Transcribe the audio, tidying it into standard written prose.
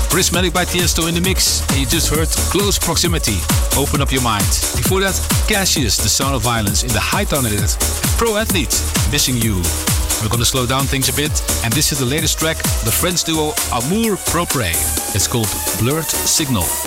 Prismatic by Tiesto in the mix. And you just heard Close Proximity, Open Up Your Mind. Before that, Cassius, The Sound of Violence in the high tone edit. Pro Athlete, Missing You. We're gonna slow down things a bit, and this is the latest track, the French duo Amour Propre. It's called Blurred Signal.